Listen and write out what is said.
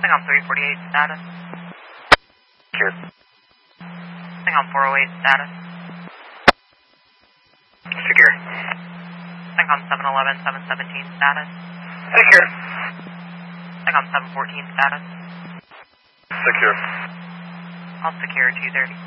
on 348 status. Secure. On 408 status. Secure. On 711, 717 status. Secure. On 714 status. Secure. All secure 230.